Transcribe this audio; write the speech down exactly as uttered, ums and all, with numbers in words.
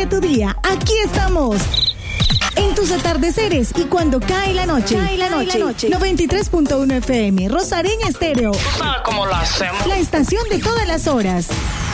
tu día, aquí estamos. En tus atardeceres y cuando cae la noche. Cae la noche. Cae la noche. noventa y tres punto uno F M, Rosareña Estéreo. ¿Tú sabes cómo lo hacemos? La estación de todas las horas.